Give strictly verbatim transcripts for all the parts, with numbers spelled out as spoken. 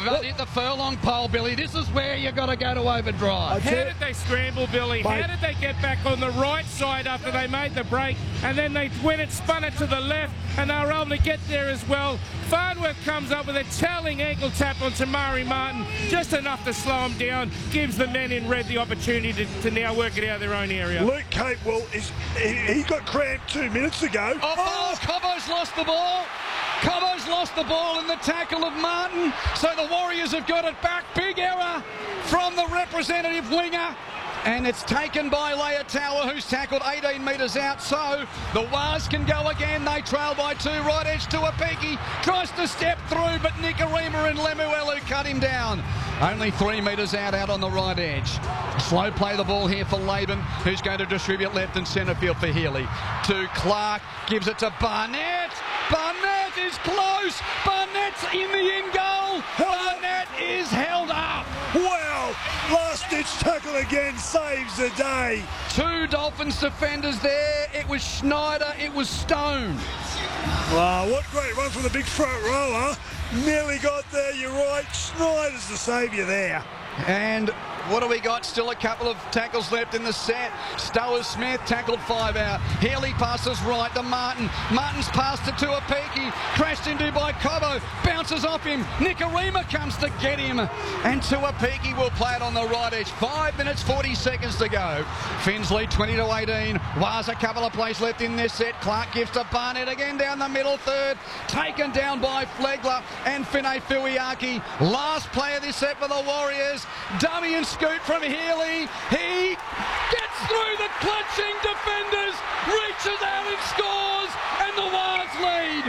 about hit the furlong pole, Billy. This is where you got to go to overdrive. How did they scramble, Billy? Mate. How did they get back on the right side after they made the break? And then they went and spun it to the left, and they were able to get there as well. Farnworth comes up with a telling ankle tap on Tamari Martin, just enough to slow him down, gives the men in red the opportunity to, to now work it out of their own area. Luke Capewell, is, he, he got cramped two minutes ago. Oh, oh, Cobbo's lost the ball. Cobbo's lost the ball in the tackle of Martin, so the Warriors have got it back. Big error from the representative winger. And it's taken by Leotawa, who's tackled eighteen metres out. So the Wars can go again. They trail by two. Right edge to Apeki. Tries to step through, but Nikorima and Lemuelu cut him down. Only three metres out, out on the right edge. Slow play the ball here for Laban, who's going to distribute left and centre field for Healy. To Clark, gives it to Barnett. Barnett is close. Barnett's in the in goal. Barnett is held up. Wow, last ditch tackle again, saves the day. Two Dolphins defenders there. It was Schneider, it was Stone. Wow, what great run from the big front rower. Nearly got there, you're right. Schneider's the saviour there. And what do we got? Still a couple of tackles left in the set. Stowers Smith tackled five out. Healy passes right to Martin. Martin's passed it to Apeki. Crashed into by Cobbo. Bounces off him. Nikorima comes to get him. And to Apeki will play it on the right edge. Five minutes, forty seconds to go. Finns lead twenty to eighteen. Was a couple of plays left in this set. Clark gives to Barnett again down the middle third. Taken down by Flegler and Finay Fuiaki. Last play of this set for the Warriors. Dummy and scoot from Healy. He gets through the clutching defenders, reaches out and scores, and the Wars lead.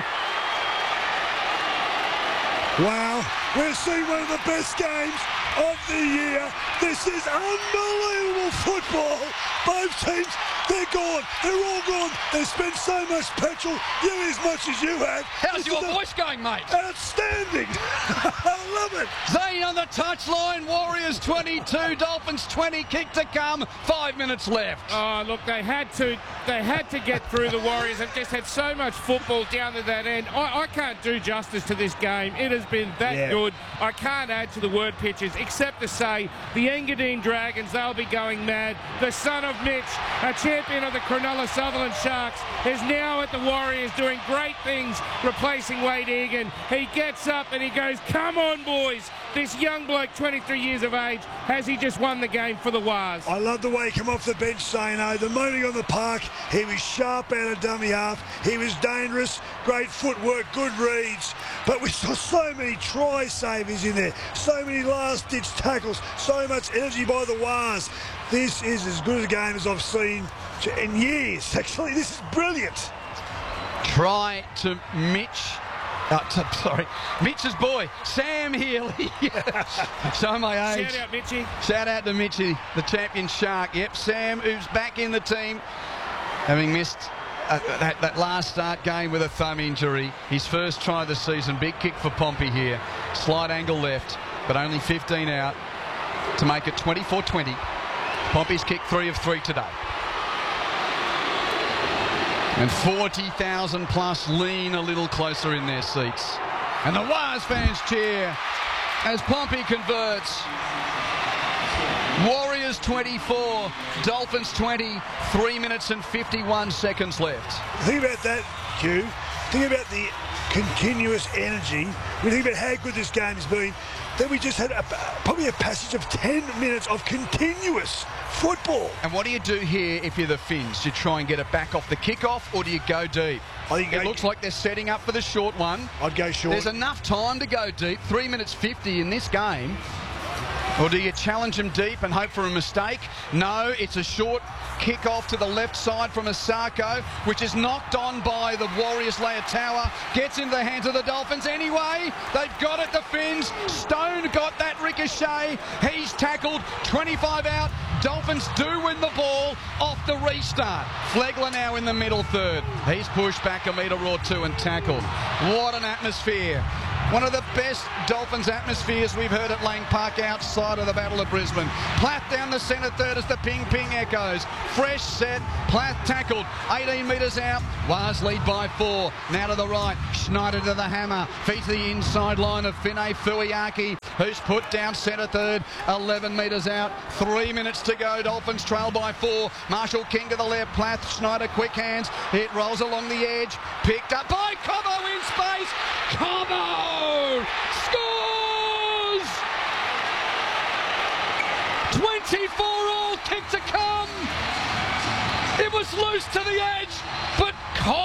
Wow, we're seeing one of the best games of the year. This is unbelievable football. Both teams, they're gone. They're all gone. They've spent so much petrol, you as much as you have. How's this your voice going, mate? Outstanding. I love it. Zane on the touchline. Warriors twenty-two, Dolphins twenty. Kick to come. Five minutes left. Oh, look, they had to they had to get through the Warriors. They've just had so much football down to that end. I, I can't do justice to this game. It has been that yeah. good. I can't add to the word pictures except to say the Engadine Dragons, they'll be going mad. The son of Mitch, a champion of the Cronulla Sutherland Sharks, is now at the Warriors doing great things, replacing Wade Egan. He gets up and he goes, come on, boys. This young bloke, twenty-three years of age, has he just won the game for the Wars? I love the way he came off the bench, Sano. The moaning on the park, he was sharp out of dummy half. He was dangerous, great footwork, good reads. But we saw so many try savers in there, so many last-ditch tackles, so much energy by the Wars. This is as good a game as I've seen in years, actually. This is brilliant. Try to Mitch. Uh, t- sorry, Mitch's boy, Sam Healy. Show my age. Shout out, Mitchy. Shout out to Mitchy, the champion Shark. Yep, Sam, who's back in the team, having missed uh, that, that last start game with a thumb injury. His first try of the season. Big kick for Pompey here. Slight angle left, but only fifteen out to make it twenty-four twenty. Pompey's kicked three of three today. And forty thousand plus lean a little closer in their seats. And the Wars fans cheer as Pompey converts. Warriors twenty-four, Dolphins twenty, three minutes and fifty-one seconds left. Think about that, Q. Think about the continuous energy. We think about how good this game has been. Then we just had a, probably a passage of ten minutes of continuous football. And what do you do here if you're the Finns? Do you try and get it back off the kickoff, or do you go deep? I think it go, looks like they're setting up for the short one. I'd go short. There's enough time to go deep, three minutes fifty in this game. Or do you challenge them deep and hope for a mistake? No, it's a short kick off to the left side from Asako, which is knocked on by the Warriors. Leotawa gets into the hands of the Dolphins anyway. They've got it, the Finns. Stone got that ricochet. He's tackled, twenty-five out. Dolphins do win the ball off the restart. Flegler now in the middle third. He's pushed back a metre or two and tackled. What an atmosphere One of the best Dolphins atmospheres we've heard at Lang Park outside of the Battle of Brisbane. Plath down the centre third as the ping-ping echoes. Fresh set, Plath tackled, eighteen metres out. Waz lead by four. Now to the right, Schneider to the hammer. Feet to the inside line of Finay Fuiaki, who's put down centre third, eleven metres out. Three minutes to go. Dolphins trail by four. Marshall King to the left. Plath, Schneider, quick hands. It rolls along the edge. Picked up by Cobbo in space. Cobbo scores! twenty-four all, kick to come. It was loose to the edge, but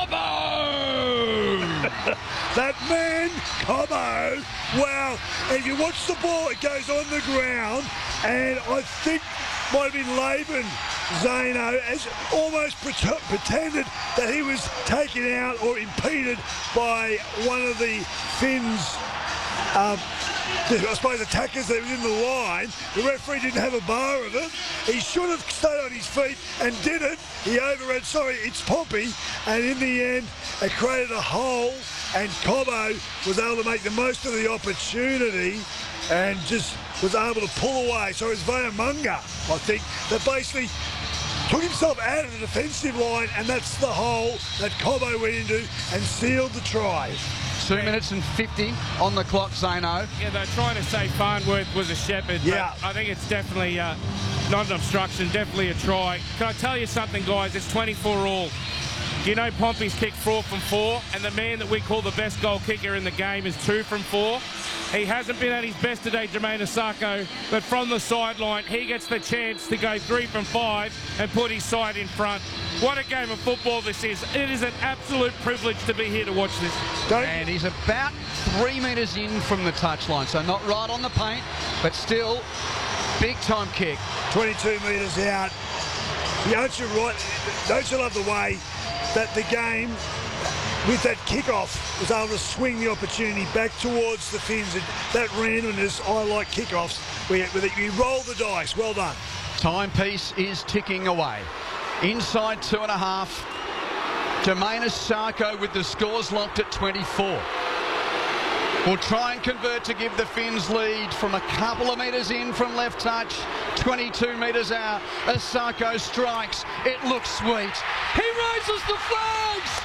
Cobbo! That man, Cobbo, wow. If you watch the ball, it goes on the ground, and I think might have been Laban Zano has almost pre- pretended that he was taken out or impeded by one of the Finns, um, I suppose attackers that was in the line. The referee didn't have a bar of it. He should have stayed on his feet and didn't. He overran, sorry, it's Pompey, and in the end it created a hole, and Cobbo was able to make the most of the opportunity and just was able to pull away. So it was Vayamunga, I think, that basically took himself out of the defensive line, and that's the hole that Cobbo went into and sealed the try. Two minutes and fifty on the clock, Zano. Yeah, they're trying to say Farnworth was a shepherd. Yeah. But I think it's definitely uh, not an obstruction, definitely a try. Can I tell you something, guys? It's twenty-four all. Do you know Pompey's kicked four from four, and the man that we call the best goal kicker in the game is two from four? He hasn't been at his best today, Jermaine Asako, but from the sideline, he gets the chance to go three from five and put his side in front. What a game of football this is. It is an absolute privilege to be here to watch this. And he's about three metres in from the touchline, so not right on the paint, but still big-time kick. twenty-two metres out. Don't you, right, don't you love the way that the game, with that kickoff, was able to swing the opportunity back towards the Finns. That randomness, I like kickoffs. We, we roll the dice. Well done. Timepiece is ticking away. Inside two and a half. Jermaine Asako with the scores locked at twenty-four. Will try and convert to give the Finns lead from a couple of metres in from left touch. twenty-two metres out. Asako strikes. It looks sweet. He raises the flags!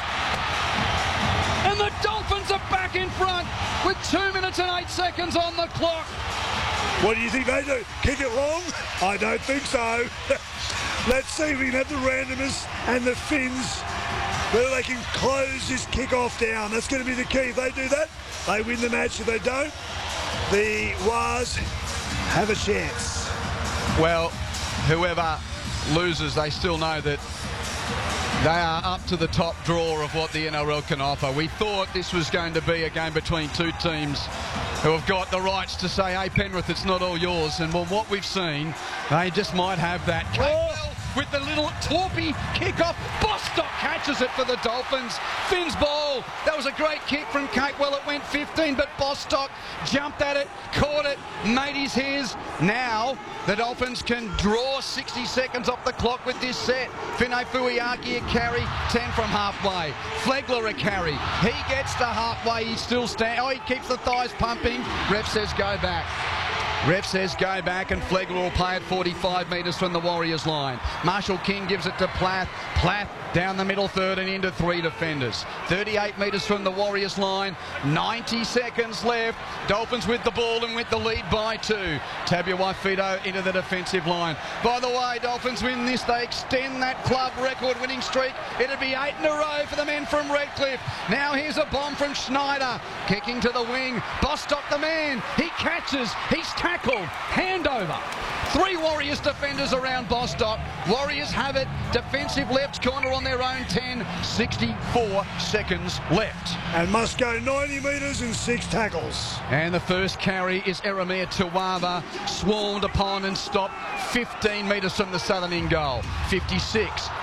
And the Dolphins are back in front with two minutes and eight seconds on the clock. What do you think they do? Kick it long? I don't think so. Let's see if we can have the randomness and the Finns, whether they can close this kick-off down. That's going to be the key. If they do that, they win the match. If they don't, the Waz have a chance. Well, whoever loses, they still know that they are up to the top draw of what the N R L can offer. We thought this was going to be a game between two teams who have got the rights to say, hey, Penrith, it's not all yours. And from what we've seen, they just might have that. Capewell with the little torpy kick-off. Bostock catches it for the Dolphins. Finn's ball. That was a great kick from Capewell. It went fifteen, but Bostock jumped at it, caught it, made his his. Now the Dolphins can draw sixty seconds off the clock with this set. Finay Fuiaki a carry, ten from halfway. Flegler a carry. He gets to halfway. He still stands. Oh, he keeps the thighs pumping. Ref says go back. Ref says go back, and Flegler will play at forty-five metres from the Warriors line. Marshall King gives it to Plath. Plath down the middle third and into three defenders. thirty-eight metres from the Warriors line. ninety seconds left. Dolphins with the ball and with the lead by two. Tabuai-Fidow into the defensive line. By the way, Dolphins win this. They extend that club record winning streak. It'd be eight in a row for the men from Redcliffe. Now here's a bomb from Schneider. Kicking to the wing. Bostock the man. He catches. He's tackled. Handover. Three Warriors defenders around Bostock. Warriors have it. Defensive left corner on their own ten. sixty-four seconds left. And must go ninety metres and six tackles. And the first carry is Eremia Tuwava, swarmed upon and stopped fifteen metres from the southern end goal. fifty-six,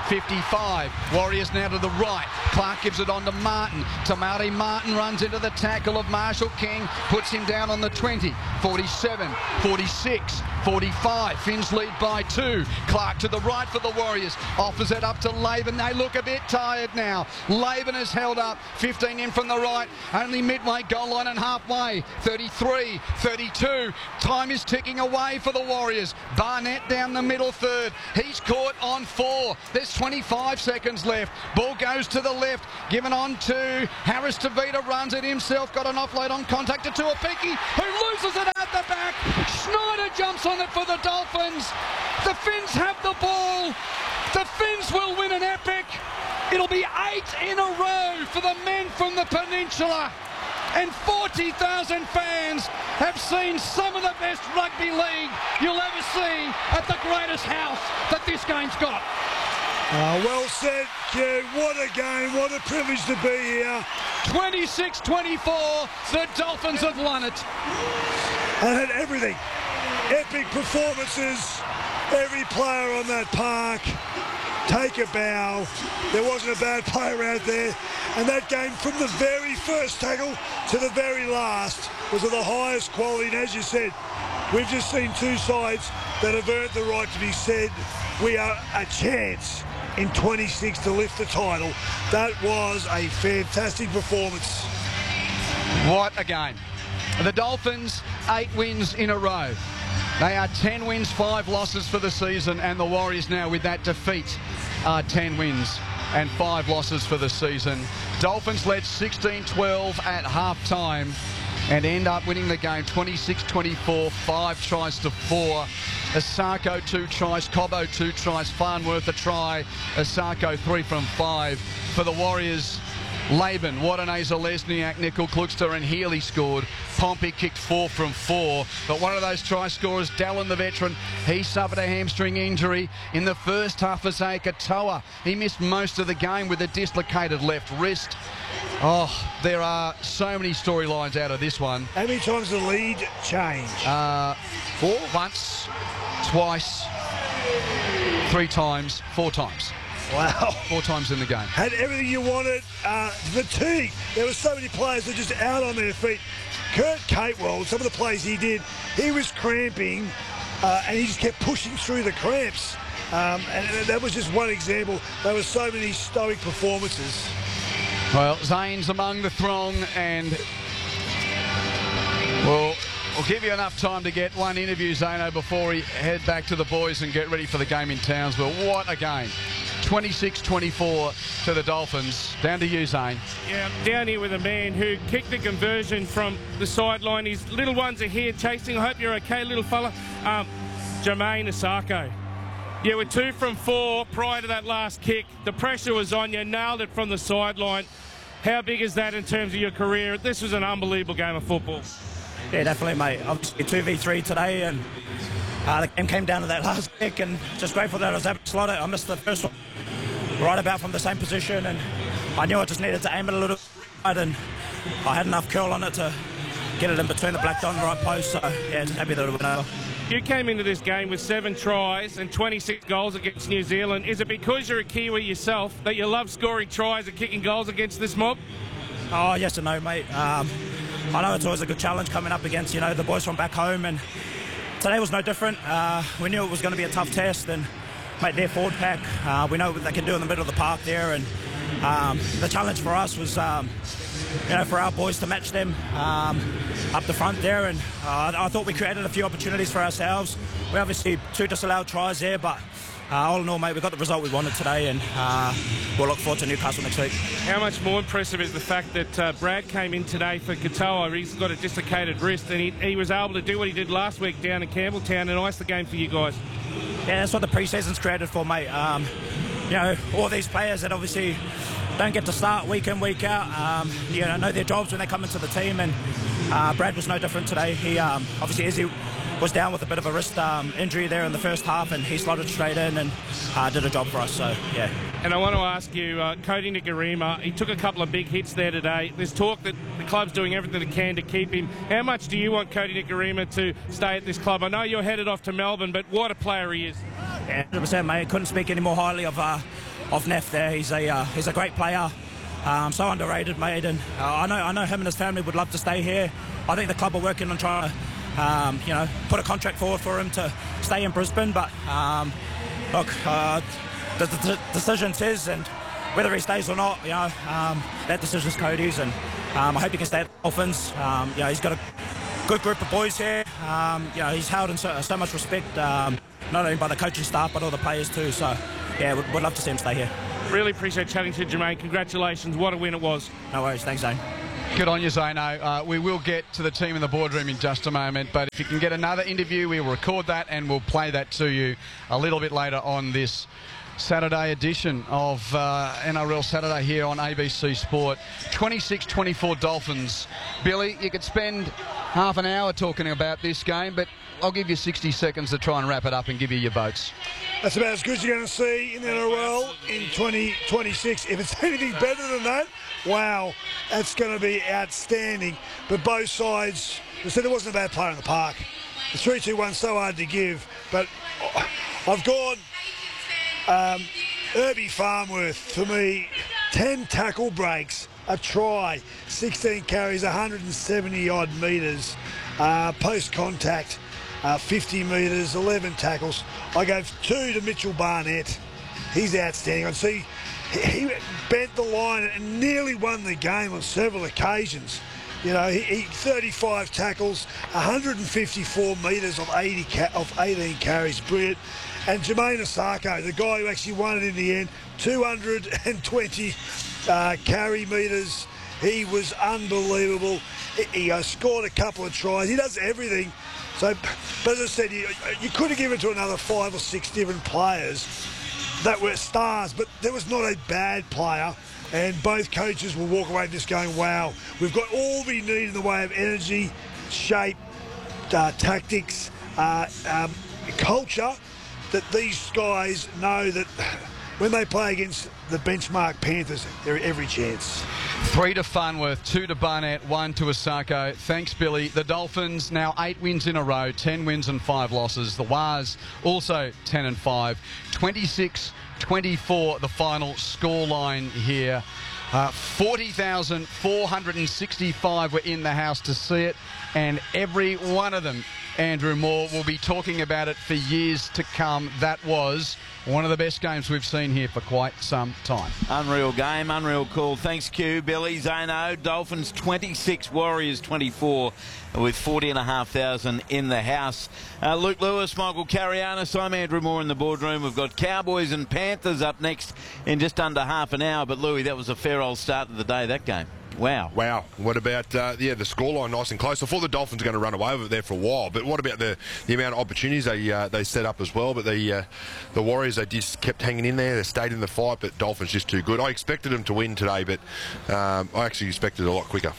fifty-five. Warriors now to the right. Clark gives it on to Martin. Tamari Martin runs into the tackle of Marshall King, puts him down on the twenty. forty-seven, forty-six, forty-five. Finns lead by two. Clark to the right for the Warriors. Offers it up to Laban. They look a bit tired now. Laban is held up. fifteen in from the right. Only midway goal line and halfway. thirty-three, thirty-two. Time is ticking away for the Warriors. Barnett down the middle third. He's caught on four. There's twenty-five seconds left. Ball goes to the left. Given on to Harris. Tavita runs it himself. Got an offload on contact to Tuapiki, who loses it at the back. Schneider jumps on it for the Dolphins. The Finns have the ball. The Finns will win an epic. It'll be eight in a row for the men from the Peninsula. And forty thousand fans have seen some of the best rugby league you'll ever see at the greatest house that this game's got. Uh, well said, Q. What a game. What a privilege to be here. twenty-six twenty-four. The Dolphins have won it. And had everything. Epic performances. Every player on that park. Take a bow. There wasn't a bad player out there. And that game, from the very first tackle to the very last, was of the highest quality. And as you said, we've just seen two sides that have earned the right to be said, we are a chance in twenty-six to lift the title. That was a fantastic performance. What a game. The Dolphins, eight wins in a row. They are ten wins, five losses for the season, and the Warriors now with that defeat are ten wins and five losses for the season. Dolphins led sixteen twelve at half-time and end up winning the game twenty-six twenty-four, five tries to four. Asako two tries, Cobbo two tries, Farnworth a try, Asako three from five. For the Warriors, Laban, Wadaneza, Lesniak, Nickel, Kluxter and Healy scored. Pompey kicked four from four. But one of those try scorers, Dallin, the veteran, he suffered a hamstring injury in the first half. Azaka Toa, he missed most of the game with a dislocated left wrist. Oh, there are so many storylines out of this one. How many times the lead changed? Uh, four. Once, twice, three times, four times. Wow. Four times in the game. Had everything you wanted. Uh, fatigue. There were so many players that were just out on their feet. Kurt Catewell, some of the plays he did, he was cramping uh, and he just kept pushing through the cramps. Um, and, and that was just one example. There were so many stoic performances. Well, Zane's among the throng, and we'll, we'll give you enough time to get one interview, Zano, before we head back to the boys and get ready for the game in Townsville. What a game. twenty-six twenty-four to the Dolphins. Down to you, Zane. Yeah, down here with a man who kicked the conversion from the sideline. His little ones are here chasing. I hope you're okay, little fella. Um, Jermaine Asako. Yeah, with two from four prior to that last kick. The pressure was on you. Nailed it from the sideline. How big is that in terms of your career? This was an unbelievable game of football. Yeah, definitely, mate. Obviously two v three today, and uh, the game came down to that last kick, and just grateful that I was able to slot it. I missed the first one right about from the same position, and I knew I just needed to aim it a little bit, and I had enough curl on it to get it in between the black dot and the right post, so yeah, just happy that it went over. You came into this game with seven tries and twenty-six goals against New Zealand. Is it because you're a Kiwi yourself that you love scoring tries and kicking goals against this mob? Oh, yes and no, mate. Um, I know it's always a good challenge coming up against, you know, the boys from back home, and today was no different. Uh, we knew it was going to be a tough test, and mate, their forward pack, uh, we know what they can do in the middle of the park there, and um, the challenge for us was, um, you know, for our boys to match them um, up the front there, and uh, I thought we created a few opportunities for ourselves. We obviously two disallowed tries there, but uh, all in all, mate, we got the result we wanted today, and uh, we'll look forward to Newcastle next week. How much more impressive is the fact that uh, Brad came in today for Katoa? He's got a dislocated wrist, and he, he was able to do what he did last week down in Campbelltown and ice the game for you guys. Yeah, that's what the pre-season's created for, mate. Um, you know, all these players that obviously don't get to start week in, week out, um, you know, know their jobs when they come into the team, and uh, Brad was no different today. He um, obviously, Izzy was down with a bit of a wrist um, injury there in the first half, and he slotted straight in and uh, did a job for us, so yeah. And I want to ask you, uh, Cody Nikorima, he took a couple of big hits there today. There's talk that the club's doing everything it can to keep him. How much do you want Cody Nikorima to stay at this club? I know you're headed off to Melbourne, but what a player he is. Yeah, one hundred percent, mate. Couldn't speak any more highly of uh, of Neff there. He's a uh, he's a great player. Um, so underrated, mate. And uh, I know I know him and his family would love to stay here. I think the club are working on trying to, um, you know, put a contract forward for him to stay in Brisbane. But um, look, uh, the, the decision's his, and whether he stays or not, you know, um, that decision's Cody's. And um, I hope he can stay at the Dolphins. Um, you know, he's got a good group of boys here. Um, you know, he's held in so, so much respect, um, not only by the coaching staff but all the players too. So, yeah, we'd, we'd love to see him stay here. Really appreciate chatting to you, Jermaine. Congratulations. What a win it was. No worries. Thanks, Zane. Good on you, Zano. Uh, we will get to the team in the boardroom in just a moment, but if you can get another interview, we'll record that and we'll play that to you a little bit later on this Saturday edition of uh, N R L Saturday here on A B C Sport. twenty-six twenty-four Dolphins. Billy, you could spend half an hour talking about this game, but I'll give you sixty seconds to try and wrap it up and give you your votes. That's about as good as you're going to see in the N R L in twenty twenty-six. If it's anything better than that, wow, that's going to be outstanding. But both sides, I said it wasn't a bad play in the park. The three two one so hard to give, but I've gone um, Herbie Farnworth for me, ten tackle breaks, a try, sixteen carries, one hundred seventy odd metres, uh, post contact. Uh, fifty metres, eleven tackles. I gave two to Mitchell Barnett. He's outstanding. I see he, he bent the line and nearly won the game on several occasions. You know, he, he thirty-five tackles, one hundred fifty-four metres of eighty ca- of eighteen carries, brilliant. And Jermaine Osako, the guy who actually won it in the end, two hundred twenty uh, carry metres. He was unbelievable. He, he uh, scored a couple of tries. He does everything. So, but as I said, you, you could have given to another five or six different players that were stars, but there was not a bad player, and both coaches will walk away from this going, wow, we've got all we need in the way of energy, shape, uh, tactics, uh, um, culture, that these guys know that when they play against the benchmark Panthers, they're every chance. Three to Farnworth, two to Barnett, one to Osako. Thanks, Billy. The Dolphins now eight wins in a row, ten wins and five losses. The Wars also ten and five. twenty-six twenty-four the final scoreline here. Uh, forty thousand four hundred sixty-five were in the house to see it, and every one of them, Andrew Moore, will be talking about it for years to come. That was one of the best games we've seen here for quite some time. Unreal game, unreal call. Thanks, Q. Billy, Zano. Dolphins twenty-six, Warriors twenty-four, with forty and a half thousand in the house. Uh, Luke Lewis, Michael Carianis, I'm Andrew Moore in the boardroom. We've got Cowboys and Panthers up next in just under half an hour. But, Louis, that was a fair old start of the day, that game. Wow. Wow. What about, uh, yeah, the scoreline nice and close. I thought the Dolphins were going to run away with it there for a while, but what about the, the amount of opportunities they uh, they set up as well? But the uh, the Warriors, they just kept hanging in there. They stayed in the fight, but Dolphins just too good. I expected them to win today, but um, I actually expected it a lot quicker.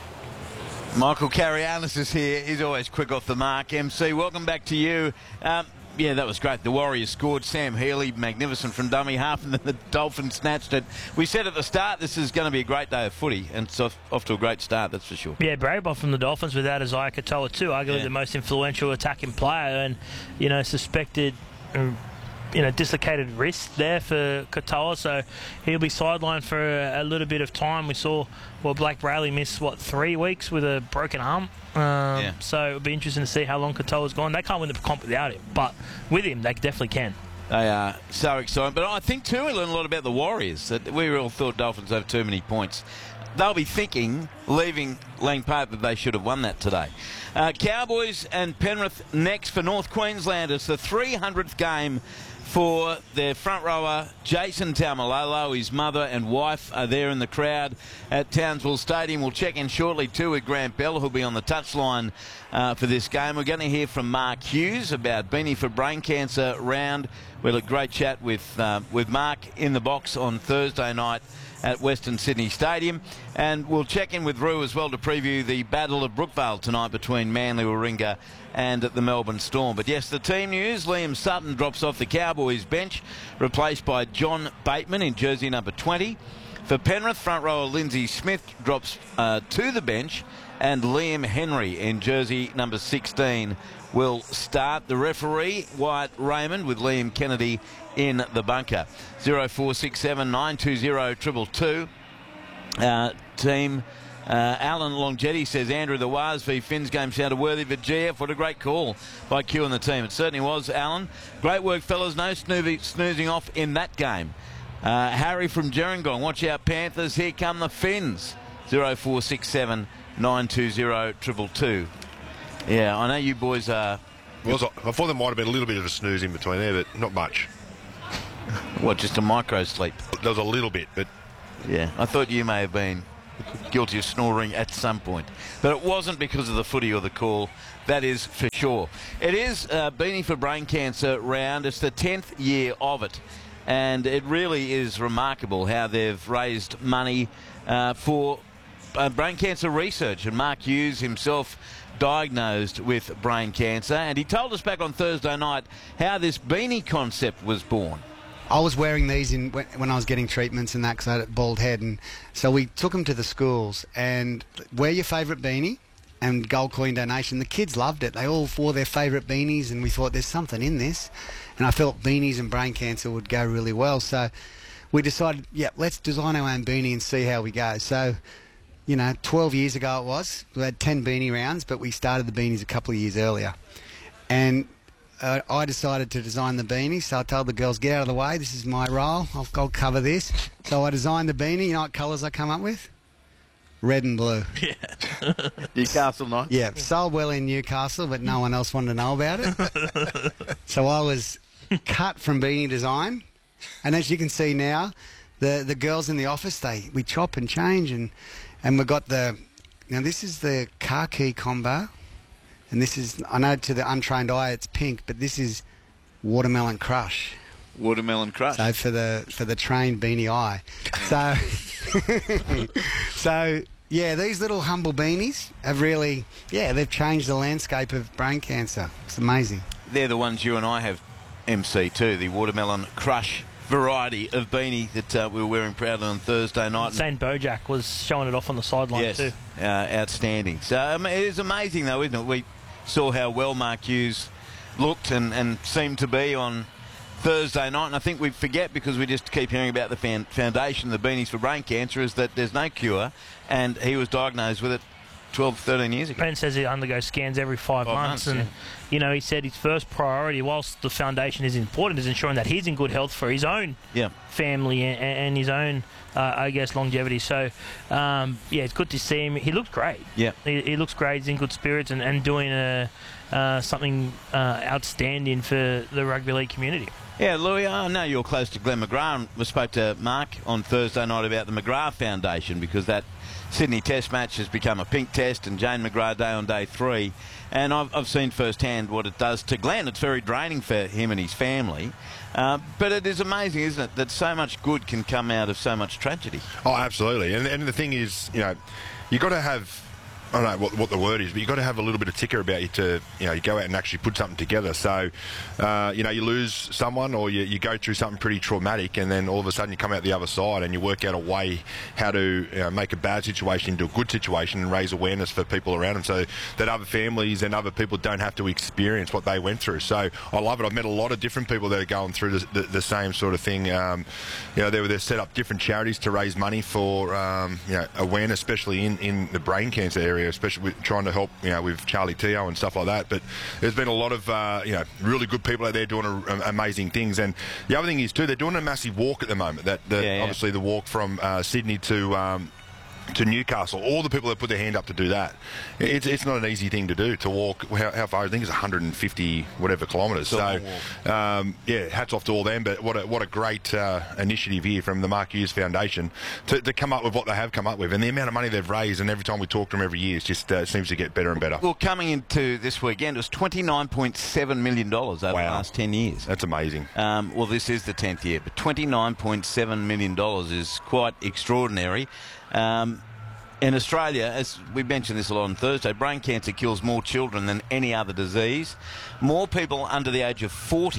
Michael Carianis is here. He's always quick off the mark. M C, welcome back to you. Um, Yeah, that was great. The Warriors scored. Sam Healy, magnificent from dummy half, and then the Dolphins snatched it. We said at the start this is going to be a great day of footy, and it's off, off to a great start, that's for sure. Yeah, brave off from the Dolphins without Isaiah Katoa too, arguably yeah. the most influential attacking player, and, you know, suspected... Um, you know, dislocated wrist there for Katoa, so he'll be sidelined for a, a little bit of time. We saw, well, Blake Brayley miss, what, three weeks with a broken arm? Um, yeah. So it'll be interesting to see how long Katoa's gone. They can't win the comp without him, but with him, they definitely can. They are so excited. But I think, too, we learned a lot about the Warriors. That we all thought Dolphins have too many points. They'll be thinking, leaving Lang Park, that they should have won that today. Uh, Cowboys and Penrith next for North Queenslanders. The three hundredth game for their front rower, Jason Taumalolo. His mother and wife are there in the crowd at Townsville Stadium. We'll check in shortly too with Grant Bell, who'll be on the touchline uh, for this game. We're going to hear from Mark Hughes about Beanie for Brain Cancer round. We had a great chat with, uh, with Mark in the box on Thursday night at Western Sydney Stadium, and we'll check in with Roo as well to preview the Battle of Brookvale tonight between Manly Warringah and the Melbourne Storm. But yes, the team news: Liam Sutton drops off the Cowboys bench, replaced by John Bateman in jersey number twenty. For Penrith, front rower Lindsay Smith drops uh, to the bench, and Liam Henry in jersey number sixteen will start. The referee, Wyatt Raymond, with Liam Kennedy in the bunker. zero four six seven nine two zero two two. Uh, team uh, Alan Longjetti says Andrew the Waz v Finns game sounded worthy for G F. What a great call by Q and the team. It certainly was, Alan. Great work, fellas. No snoozing, snoozing off in that game. Uh, Harry from Gerringong, watch out Panthers. Here come the Finns. zero four six seven nine two zero two two. Yeah, I know you boys are... Was, I thought there might have been a little bit of a snooze in between there, but not much. What, just a micro sleep? There was a little bit, but... Yeah, I thought you may have been guilty of snoring at some point. But it wasn't because of the footy or the call. That is for sure. It is uh, Beanie for Brain Cancer round. It's the tenth year of it. And it really is remarkable how they've raised money uh, for uh, brain cancer research. And Mark Hughes himself diagnosed with brain cancer. And he told us back on Thursday night how this beanie concept was born. I was wearing these in when I was getting treatments and that because I had a bald head, and so we took them to the schools and wear your favourite beanie and gold coin donation. The kids loved it. They all wore their favourite beanies, and we thought there's something in this, and I felt beanies and brain cancer would go really well. So we decided, yeah, let's design our own beanie and see how we go. So, you know, twelve years ago it was. We had ten beanie rounds, but we started the beanies a couple of years earlier, and Uh, I decided to design the beanie, so I told the girls, get out of the way, this is my role, I'll, I'll cover this. So I designed the beanie. You know what colours I come up with? Red and blue. Yeah. Newcastle Knights. Yeah, sold well in Newcastle, but no one else wanted to know about it. So I was cut from beanie design, and as you can see now, the, the girls in the office, they we chop and change, and, and we've got the, now this is the khaki combo. And this is, I know to the untrained eye it's pink, but this is watermelon crush. Watermelon crush. So for the for the trained beanie eye. So, so yeah, these little humble beanies have really, yeah, they've changed the landscape of brain cancer. It's amazing. They're the ones you and I have M C too, the watermelon crush variety of beanie that uh, we were wearing proudly on Thursday night. Saint Bojack was showing it off on the sideline yes, too. Uh, outstanding. So um, it is amazing though, isn't it? We saw how well Mark Hughes looked and, and seemed to be on Thursday night, and I think we forget because we just keep hearing about the fan foundation, the Beanies for Brain Cancer, is that there's no cure, and he was diagnosed with it twelve, thirteen years ago. Ben says he undergoes scans every five, five months, months, and yeah. you know, he said his first priority, whilst the foundation is important, is ensuring that he's in good health for his own yeah. family and, and his own, uh, I guess, longevity. So, um, yeah, it's good to see him. He looks great. Yeah, he, he looks great. He's in good spirits and, and doing a, uh, something uh, outstanding for the rugby league community. Yeah, Louis, I know you're close to Glenn McGrath, and we spoke to Mark on Thursday night about the McGrath Foundation because that Sydney Test match has become a pink test, and Jane McGrath Day on day three. And I've, I've seen firsthand what it does to Glenn. It's very draining for him and his family. Uh, but it is amazing, isn't it, that so much good can come out of so much tragedy. Oh, absolutely. And, and the thing is, you know, you've got to have... I don't know what, what the word is, but you've got to have a little bit of ticker about you to, you know, you go out and actually put something together. So, uh, you know, you lose someone or you, you go through something pretty traumatic, and then all of a sudden you come out the other side and you work out a way how to you know, make a bad situation into a good situation and raise awareness for people around them so that other families and other people don't have to experience what they went through. So I love it. I've met a lot of different people that are going through the, the, the same sort of thing. Um, you know, they were set up different charities to raise money for, um, you know, awareness, especially in, in the brain cancer area, especially with trying to help, you know, with Charlie Teo and stuff like that. But there's been a lot of, uh, you know, really good people out there doing a, a, amazing things. And the other thing is too, they're doing a massive walk at the moment. That the, yeah, yeah. obviously the walk from uh, Sydney to. Um, to Newcastle, all the people that put their hand up to do that, it's it's not an easy thing to do, to walk, how, how far, I think it's one hundred fifty whatever kilometres, so um, yeah, hats off to all them, but what a, what a great uh, initiative here from the Mark Hughes Foundation to, to come up with what they have come up with, and the amount of money they've raised, and every time we talk to them every year, it just uh, seems to get better and better. Well, coming into this weekend, it was twenty-nine point seven million dollars over wow. the last ten years. That's amazing. Um, well, this is the tenth year, but twenty-nine point seven million dollars is quite extraordinary. Um, in Australia, as we mentioned this a lot on Thursday, brain cancer kills more children than any other disease. More people under the age of forty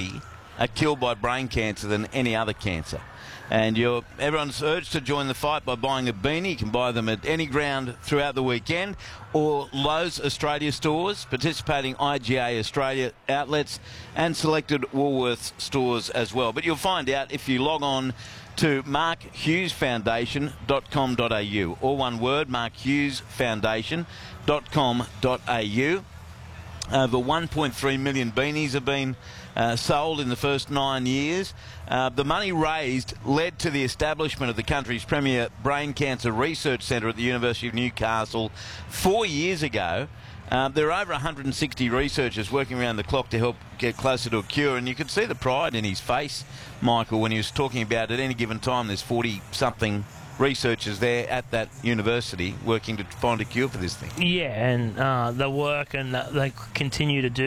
are killed by brain cancer than any other cancer. And you're, everyone's urged to join the fight by buying a beanie. You can buy them at any ground throughout the weekend, or Lowe's Australia stores, participating I G A Australia outlets, and selected Woolworths stores as well. But you'll find out if you log on to mark hughes foundation dot com dot a u, or one word, mark hughes foundation dot com dot a u. Over one point three million beanies have been uh, sold in the first nine years. Uh, the money raised led to the establishment of the country's premier brain cancer research centre at the University of Newcastle four years ago. Uh, there are over one hundred sixty researchers working around the clock to help get closer to a cure, and you could see the pride in his face, Michael, when he was talking about at any given time there's forty-something researchers there at that university working to find a cure for this thing. Yeah, and uh, the work and the, they continue to do